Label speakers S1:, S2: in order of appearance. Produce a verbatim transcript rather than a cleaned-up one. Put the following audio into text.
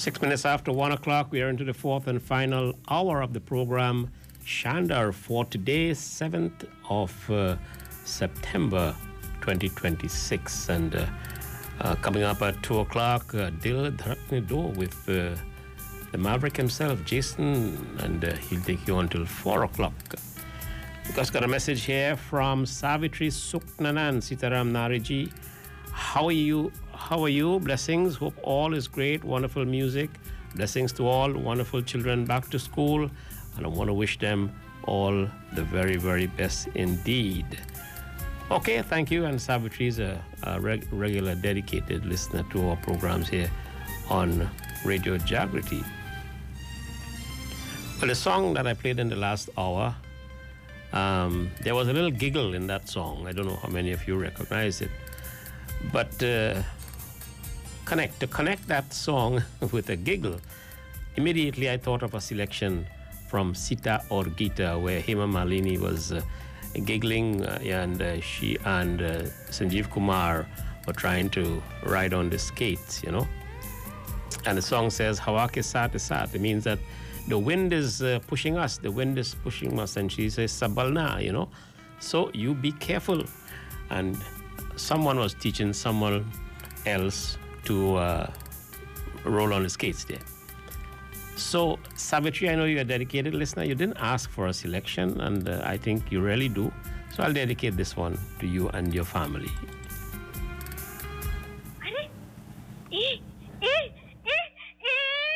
S1: Six minutes after one o'clock, we are into the fourth and final hour of the program, Shandar, for today, seventh of uh, September, twenty twenty-six. And uh, uh, coming up at two o'clock, uh, Dil Dharakne Do with uh, the Maverick himself, Jason, and uh, he'll take you until four o'clock. We just got a message here from Savitri Suknanan Sitaram Nariji. How are you? How are you? Blessings. Hope all is great. Wonderful music. Blessings to all. Wonderful children back to school. And I want to wish them all the very, very best indeed. Okay, thank you. And Savitri is a, a reg- regular dedicated listener to our programs here on Radio Jagriti. Well, the song that I played in the last hour, um, there was a little giggle in that song. I don't know how many of you recognize it. But uh, connect to connect that song with a giggle, immediately I thought of a selection from Sita or Gita, where Hema Malini was uh, giggling, uh, and uh, she and uh, Sanjeev Kumar were trying to ride on the skates, you know. And the song says, "Hawa ke saath saath." It means that the wind is uh, pushing us, the wind is pushing us, and she says, "Sabalna," you know. So you be careful. And someone was teaching someone else to uh, roll on the skates there. So, Savitri, I know you're a dedicated listener. You didn't ask for a selection, and uh, I think you really do. So I'll dedicate this one to you and your family.